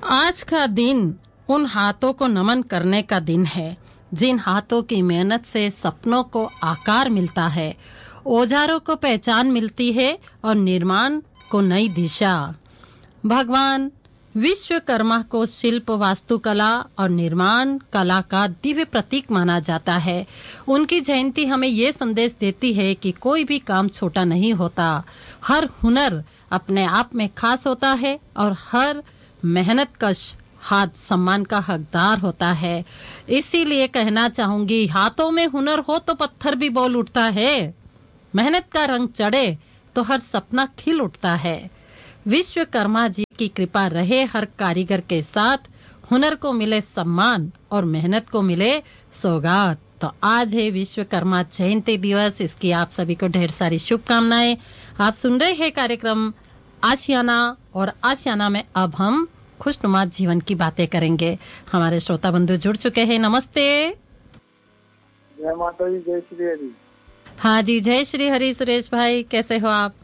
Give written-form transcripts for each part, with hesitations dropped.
आज का दिन उन हाथों को नमन करने का दिन है जिन हाथों की मेहनत से सपनों को आकार मिलता है, औजारों को पहचान मिलती है और निर्माण को नई दिशा। भगवान विश्वकर्मा को शिल्प, वास्तुकला और निर्माण कला का दिव्य प्रतीक माना जाता है। उनकी जयंती हमें ये संदेश देती है कि कोई भी काम छोटा नहीं होता। हर हुनर अपने आप में खास होता है और हर मेहनतकश हाथ सम्मान का हकदार होता है। इसीलिए कहना चाहूंगी, हाथों में हुनर हो तो पत्थर भी बोल उठता है, मेहनत का रंग चढ़े तो हर सपना खिल उठता है। विश्वकर्मा जी की कृपा रहे हर कारीगर के साथ, हुनर को मिले सम्मान और मेहनत को मिले सौगात। तो आज है विश्वकर्मा जयंती दिवस, इसकी आप सभी को ढेर सारी शुभकामनाएं। आप सुन रहे हैं कार्यक्रम आशियाना, और आशियाना में अब हम खुशनुमा जीवन की बातें करेंगे। हमारे श्रोता बंधु जुड़ चुके हैं। नमस्ते। जय माता जी, जय श्री हरि। हाँ जी, जय श्री हरि। सुरेश भाई, कैसे हो आप?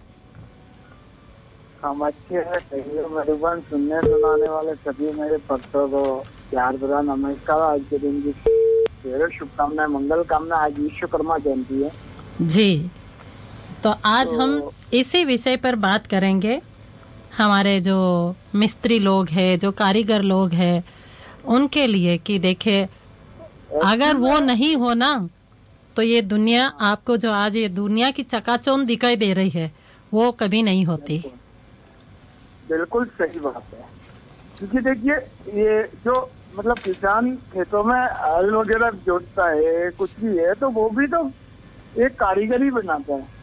हम अच्छे हैं। मधुबन सुनने सुनाने वाले सभी मेरे भक्तों को प्यार भरा नमस्कार। आज के दिन की शुभकामनाएं, मंगल कामना। आज विश्वकर्मा जयंती है जी, तो आज हम इसी विषय पर बात करेंगे। हमारे जो मिस्त्री लोग हैं, जो कारीगर लोग हैं, उनके लिए कि देखे, अगर वो नहीं हो ना तो ये दुनिया आपको, जो आज ये दुनिया की चकाचौंध दिखाई दे रही है, वो कभी नहीं होती। बिल्कुल सही बात है। क्योंकि देखिए, ये जो मतलब किसान खेतों में हल वगैरह जोतता है, कुछ भी है, तो वो भी तो एक कारीगर ही बनाता है।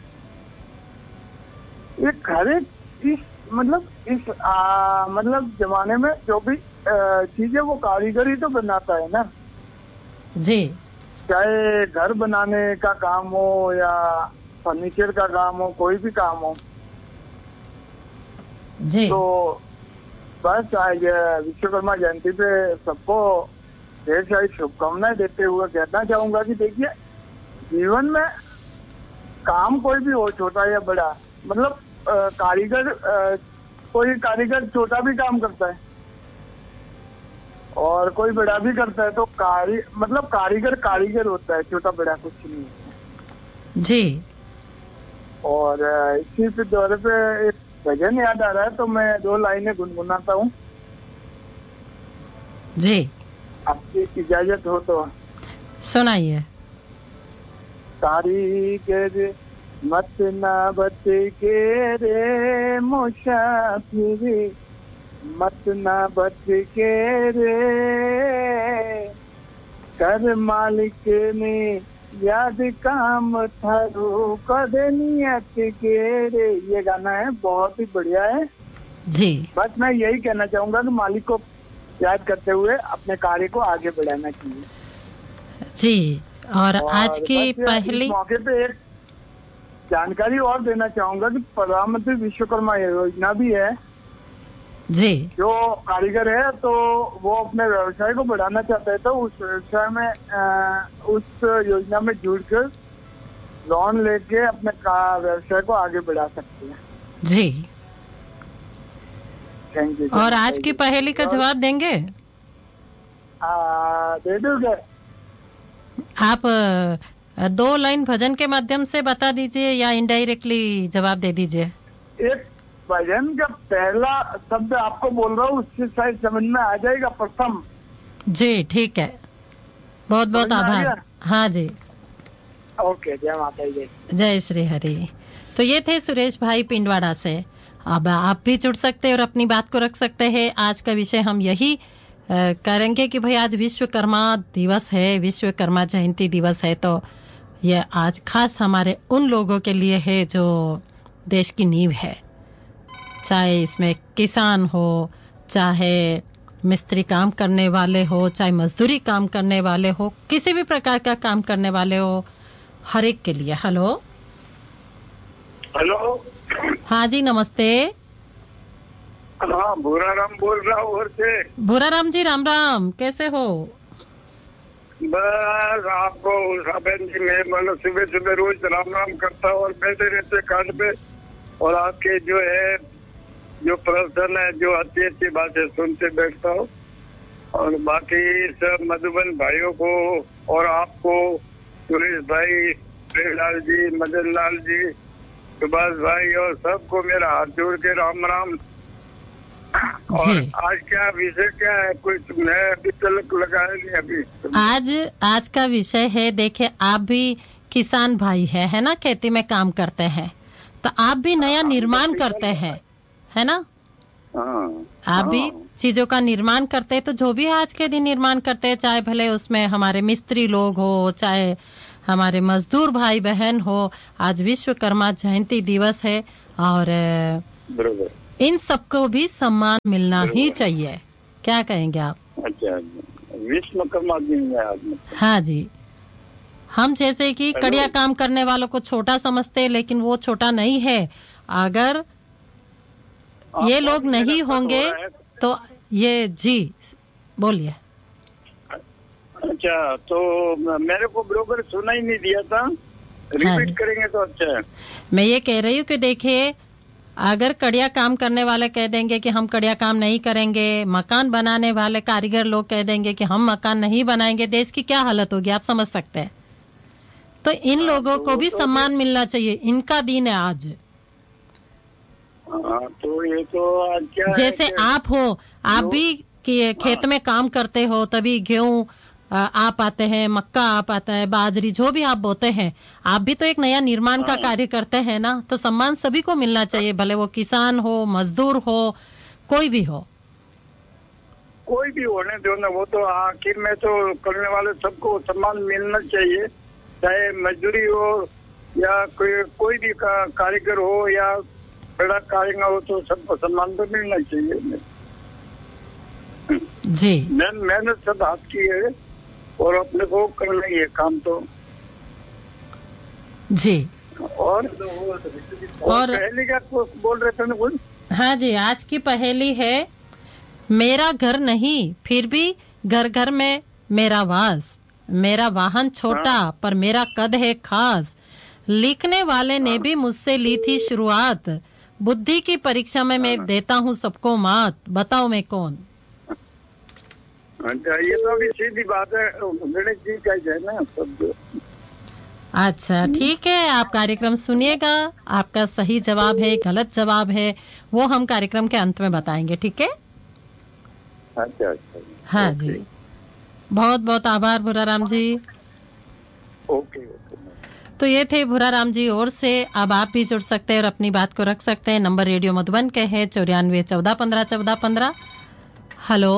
एक हर एक इस मतलब जमाने में जो भी चीजें वो कारीगर ही तो बनाता है ना जी। चाहे घर बनाने का काम हो या फर्नीचर का काम हो, कोई भी काम हो जी। तो बस आज विश्वकर्मा जयंती पे सबको ढेर सारी शुभकामनाएं देते हुए कहना चाहूंगा कि देखिए, जीवन में काम कोई भी हो, छोटा या बड़ा, मतलब कोई कारीगर छोटा भी काम करता है और कोई बड़ा भी करता है, तो कारीगर होता है, छोटा बड़ा कुछ नहीं है जी। और इसी पे दौरे पे एक भजन याद आ रहा है, तो मैं 2 लाइनें गुनगुनाता हूँ जी। आपकी इजाजत हो तो सुनाइए। कारीगर मत ना बत के रे मुसाफिर, मत ना बत के रे, कर मालिक ने याद काम थारू कद नियत के रे। ये गाना है, बहुत ही बढ़िया है जी। बस मैं यही कहना चाहूंगा कि मालिक को याद करते हुए अपने कार्य को आगे बढ़ाना चाहिए जी। और आज की पहली मौके पे एक जानकारी और देना चाहूंगा कि प्रधानमंत्री विश्वकर्मा योजना भी है जी। जो कारीगर है तो वो अपने व्यवसाय को बढ़ाना चाहता है, तो उस व्यवसाय में उस योजना में जुड़कर लोन लेके अपने व्यवसाय को आगे बढ़ा सकते हैं जी। Thank you. और आज की पहेली का जवाब देंगे? दे दोगे आप 2 लाइन भजन के माध्यम से बता दीजिए या इनडायरेक्टली जवाब दे दीजिए। एक भजन का पहला शब्द आपको बोल रहा हूँ, उससे शायद समझ में आ जाएगा। प्रथम जी, ठीक है। बहुत बहुत आभार। हाँ जी। ओके, जय माता दी, जय श्री हरि। तो ये थे सुरेश भाई पिंडवाड़ा से। अब आप भी जुड़ सकते हैं और अपनी बात को रख सकते हैं। आज का विषय हम यही करेंगे कि भाई आज विश्वकर्मा दिवस है, विश्वकर्मा जयंती दिवस है, तो ये आज खास हमारे उन लोगों के लिए है जो देश की नींव है। चाहे इसमें किसान हो, चाहे मिस्त्री काम करने वाले हो, चाहे मजदूरी काम करने वाले हो, किसी भी प्रकार का काम करने वाले हो, हर एक के लिए। Hello hello. हाँ जी, नमस्ते। हाँ, भूराराम बोल रहा हूँ। से भूराराम जी, राम राम, कैसे हो? बस आपको साबेन जी मैं सुबह सुबह रोज राम राम करता हूँ और बैठे रहते काट पे, और आपके जो है जो प्रोफेशन है, जो अच्छी अच्छी बातें सुनते बैठता हूँ। और बाकी सब मधुबन भाइयों को और आपको, सुरेश भाई, प्रेमलाल जी, मदन लाल जी, सुभाष भाई और सबको मेरा हाथ जोड़ के राम राम। और आज क्या विषय क्या है? कुछ नया अभी तक लगाया नहीं अभी। आज का विषय है, देखिए आप भी किसान भाई है ना, खेती में काम करते हैं, तो आप भी नया निर्माण करते हैं, है ना? आप भी चीजों का निर्माण करते हैं, तो जो भी आज के दिन निर्माण करते हैं, चाहे भले उसमें हमारे मिस्त्री लोग हो, चाहे हमारे मजदूर भाई बहन हो, आज विश्वकर्मा जयंती दिवस है और इन सबको भी सम्मान मिलना ही चाहिए। क्या कहेंगे आप? अच्छा, विश्वकर्मा दिन है आज। हाँ जी, हम जैसे कि कड़िया काम करने वालों को छोटा समझते हैं, लेकिन वो छोटा नहीं है। अगर ये लोग नहीं होंगे तो ये जी बोलिए। अच्छा, तो मेरे को बरोबर सुना ही नहीं दिया था, रिपीट करेंगे तो अच्छा है। मैं ये कह रही हूँ कि देखिए, अगर कड़िया काम करने वाले कह देंगे कि हम कड़िया काम नहीं करेंगे, मकान बनाने वाले कारीगर लोग कह देंगे कि हम मकान नहीं बनाएंगे, देश की क्या हालत होगी आप समझ सकते हैं। तो इन लोगों को भी सम्मान मिलना चाहिए, इनका दिन है आज। तो ये तो आज क्या जैसे है आप हो, आप भी खेत में काम करते हो, तभी गेहूं आप आते हैं, मक्का आप आता है, बाजरी जो भी आप बोते हैं, आप भी तो एक नया निर्माण का कार्य करते हैं ना। तो सम्मान सभी को मिलना चाहिए, भले वो किसान हो, मजदूर हो, कोई भी हो, कोई भी होने दो ना। वो तो आखिर में तो करने वाले सबको सम्मान मिलना चाहिए, चाहे मजदूरी हो या कोई भी कारीगर हो या बड़ा कारीगर हो, तो सबको सम्मान तो मिलना चाहिए जी। मेहनत सब हाथ की है और अपने को करना ही है काम तो जी। और पहली क्या बोल रहे थे ना कुछ? हाँ जी, आज की पहेली है, मेरा घर नहीं फिर भी घर घर में मेरा वास, मेरा वाहन छोटा पर मेरा कद है खास, लिखने वाले ने भी मुझसे ली थी शुरुआत, बुद्धि की परीक्षा में मैं देता हूँ सबको मात, बताओ मैं कौन? अच्छा, ये तो अभी सीधी बात है, गणेश जी का है ना सब। अच्छा ठीक है, आप कार्यक्रम सुनिएगा, आपका सही जवाब है गलत जवाब है वो हम कार्यक्रम के अंत में बताएंगे, ठीक है? अच्छा। हाँ जी, बहुत बहुत आभार भूराराम जी। ओके। तो ये थे भूराराम जी ओर से। अब आप भी जुड़ सकते हैं और अपनी बात को रख सकते हैं। नंबर रेडियो मधुबन के है 9414151415। हेलो,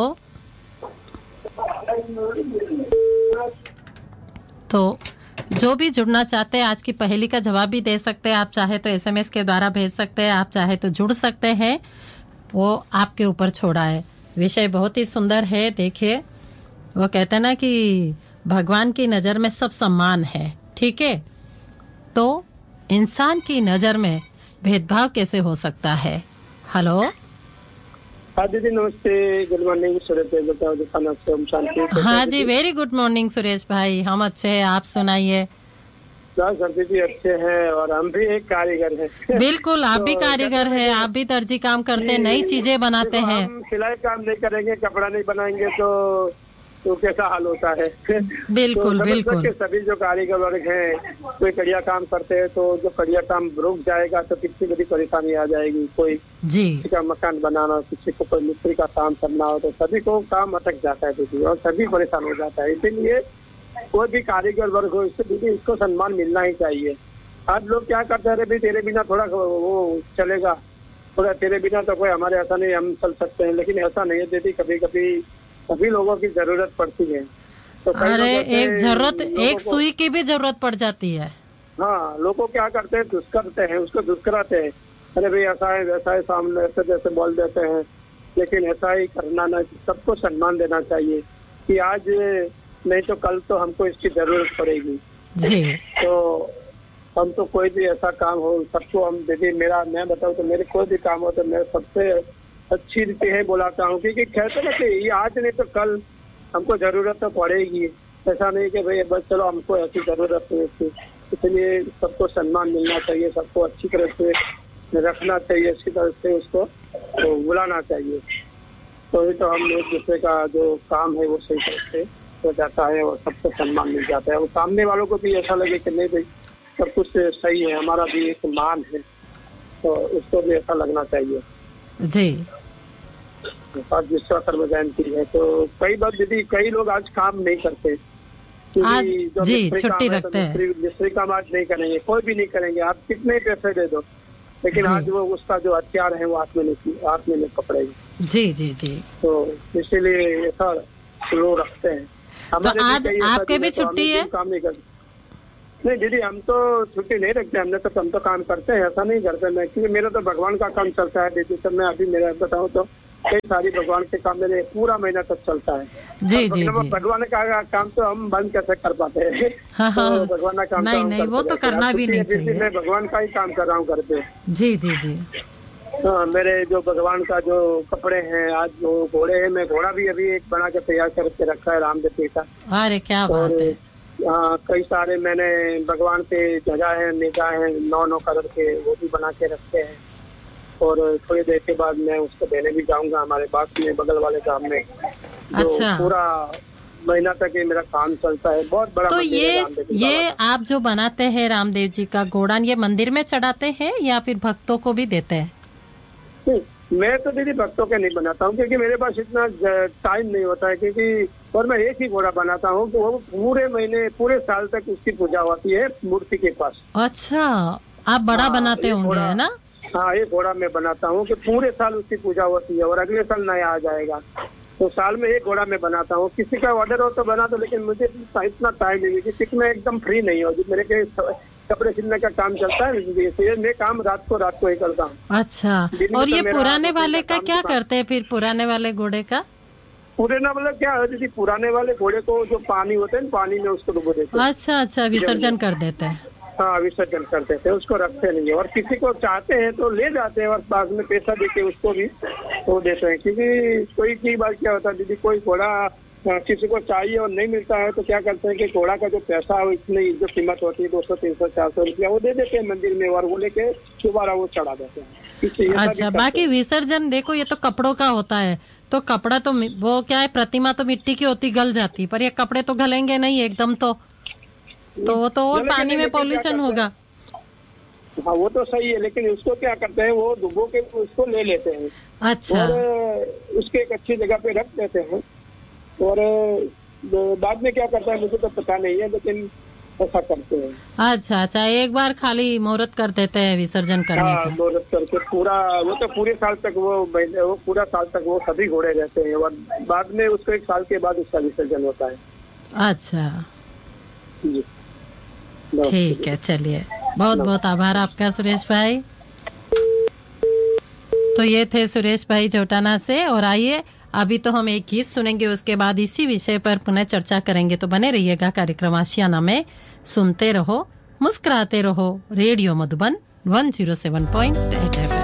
तो जो भी जुड़ना चाहते हैं आज की पहेली का जवाब भी दे सकते हैं, आप चाहे तो SMS के द्वारा भेज सकते हैं, आप चाहे तो जुड़ सकते हैं, वो आपके ऊपर छोड़ा है। विषय बहुत ही सुंदर है। देखिए, वो कहते हैं ना कि भगवान की नजर में सब सम्मान है, ठीक है? तो इंसान की नजर में भेदभाव कैसे हो सकता है? हेलो, हाँ दीदी नमस्ते, गुड मॉर्निंग, सुरेश भाई बताओ दिखाना से हम शांति। हाँ जी, वेरी गुड मॉर्निंग सुरेश भाई, हम अच्छे हैं, आप सुनाइए। सर भी अच्छे हैं और हम भी एक कारीगर हैं। बिल्कुल, आप भी कारीगर हैं, आप भी दर्जी काम करते हैं, नई चीजें बनाते हैं। हम सिलाई काम नहीं करेंगे, कपड़ा नहीं बनाएंगे तो कैसा हाल होता है? बिल्कुल तो बिल्कुल। सभी जो कारीगर वर्ग हैं, कोई कड़िया काम करते हैं तो जो कड़िया काम रुक जाएगा तो कितनी बड़ी परेशानी आ जाएगी। कोई जी, किसी का मकान बनाना, किसी को कोई मिस्त्री का काम करना हो तो सभी को काम अटक जाता है दीदी, और सभी परेशान हो जाता है। इसीलिए कोई भी कारीगर वर्ग हो, इससे दीदी इसको सम्मान मिलना ही चाहिए। आज लोग क्या करते हैं, अरे तेरे बिना थोड़ा वो चलेगा, थोड़ा तेरे बिना तो कोई हमारे ऐसा नहीं, हम चल सकते हैं, लेकिन ऐसा नहीं है दीदी। कभी कभी सभी लोगों की जरूरत पड़ती है। तो अरे एक सुई की भी जरूरत पड़ जाती है। हाँ, लोगों क्या करते हैं, दुष्करते हैं, उसको दुष्कराते हैं, अरे भाई ऐसा है वैसा है, सामने ऐसे जैसे बोल देते हैं। लेकिन ऐसा ही करना ना, सबको सम्मान देना चाहिए कि आज नहीं तो कल तो हमको इसकी जरूरत पड़ेगी जी। तो हम तो कोई भी ऐसा काम हो सबको हम दीदी, मैं बताऊँ तो मेरे कोई भी काम हो तो मैं सबसे अच्छी रीति है बुलाता हूँ, क्योंकि कहते ना कि ये आज नहीं तो कल हमको जरूरत तो पड़ेगी। ऐसा नहीं कि भाई बस चलो हमको ऐसी जरूरत है, इसलिए सबको सम्मान मिलना चाहिए, सबको अच्छी तरह से रखना चाहिए, अच्छी तरह से उसको तो बुलाना चाहिए, तो ही तो हम एक दूसरे का जो काम है वो सही तरह से हो जाता है और सबको सम्मान मिल जाता है और सामने वालों को भी ऐसा लगे कि नहीं भाई सब कुछ सही है, हमारा भी एक मान है, तो उसको भी ऐसा लगना चाहिए जी। आज विश्वकर्मा जयंती है तो कई बार दीदी कई लोग आज काम नहीं करते, आज जी छुट्टी रखते हैं, मिस्त्री काम आज नहीं करेंगे, कोई भी नहीं करेंगे, आप कितने पैसे दे दो, लेकिन आज वो उसका जो हथियार है वो हाथ में नहीं पकड़ेगी। जी जी जी। तो इसीलिए ऐसा लोग रखते हैं। तो आज आपके भी छुट्टी है? काम नहीं करते। नहीं दीदी हम तो छुट्टी नहीं रखते, हम तो काम करते हैं, ऐसा नहीं करते मैं, क्योंकि मेरा तो भगवान का काम चलता है दीदी। तो मैं अभी मेरा बताऊँ तो कई सारी भगवान के काम मेरे पूरा महीना तक चलता है। जी जी जी। भगवान का काम तो हम बंद कैसे कर पाते हैं? हाँ हाँ। तो भगवान का काम नहीं नहीं वो तो करना भी नहीं चाहिए। मैं भगवान का ही काम कर रहा हूँ घर पे। जी जी जी। हाँ मेरे जो भगवान का जो कपड़े हैं, आज जो घोड़े हैं, मैं घोड़ा भी अभी एक बना के तैयार करके रखा है रामदेव जी का। अरे क्या बात है। हाँ कई सारे मैंने भगवान पे ध्वजा है, नेजा है, 9 कलर के, वो भी बना के रखे हैं और थोड़ी देर के बाद मैं उसको देने भी जाऊंगा हमारे पास में बगल वाले गांव में। अच्छा। पूरा महीना तक ये मेरा काम चलता है, बहुत बड़ा। तो ये आप जो बनाते हैं रामदेव जी का घोड़ा, ये मंदिर में चढ़ाते हैं या फिर भक्तों को भी देते हैं? मैं तो दीदी भक्तों के नहीं बनाता हूँ क्योंकि मेरे पास इतना टाइम नहीं होता है, क्योंकि और मैं एक ही घोड़ा बनाता हूँ तो वो पूरे महीने पूरे साल तक उसकी पूजा होती है मूर्ति के पास। अच्छा आप बड़ा बनाते होंगे है ना? हाँ ये घोड़ा मैं बनाता हूँ कि पूरे साल उसकी पूजा होती है और अगले साल नया आ जाएगा, तो साल में एक घोड़ा मैं बनाता हूँ। किसी का ऑर्डर हो तो बना दो, लेकिन मुझे इतना टाइम नहीं है क्योंकि मैं एकदम फ्री नहीं हूँ। मेरे के कपड़े सिलने का काम चलता है, इसलिए मैं काम रात को ही करता हूँ। अच्छा और ये पुराने वाले का क्या करते हैं फिर? पुराने वाले घोड़े का पुराना मतलब क्या है दीदी, पुराने वाले घोड़े को जो पानी होते हैं पानी में उसको डुबो देते हैं। अच्छा विसर्जन कर देते हैं। हाँ विसर्जन कर देते हैं, उसको रखते नहीं है। और किसी को चाहते हैं तो ले जाते हैं और बाद में पैसा देके उसको भी वो देते हैं, क्योंकि कई बार क्या होता है दीदी, कोई घोड़ा किसी को चाहिए और नहीं मिलता है तो क्या करते हैं कि घोड़ा का जो पैसा है इतनी जो कीमत होती है 200, 300, 400 रुपया वो दे देते हैं मंदिर में और वो लेके दोबारा वो चढ़ा देते हैं। अच्छा बाकी विसर्जन देखो ये तो कपड़ों का होता है, तो कपड़ा तो वो क्या है, प्रतिमा तो मिट्टी की होती गल जाती, पर ये कपड़े तो गलेंगे नहीं एकदम, तो वो तो और पानी में पॉल्यूशन होगा। हाँ वो तो सही है, लेकिन उसको क्या करते हैं वो डुबो के उसको ले लेते हैं। अच्छा। और उसके एक अच्छी जगह पे रख देते हैं और बाद में क्या करता है मुझे तो पता नहीं है, लेकिन ऐसा करते हैं। अच्छा एक बार खाली मुहूर्त कर देते हैं विसर्जन करने का। मुहूर्त करके पूरा वो तो पूरे साल तक वो पूरा साल तक वो सभी घोड़े रहते हैं और बाद में उसको 1 साल के बाद उसका विसर्जन होता है। अच्छा ठीक है, चलिए बहुत बहुत आभार आपका सुरेश भाई। तो ये थे सुरेश भाई जोटाना से। और आइए अभी तो हम एक गीत सुनेंगे, उसके बाद इसी विषय पर पुनः चर्चा करेंगे। तो बने रहिएगा कार्यक्रम आशियाना में, सुनते रहो मुस्कुराते रहो। Radio Madhuban 107.8 FM।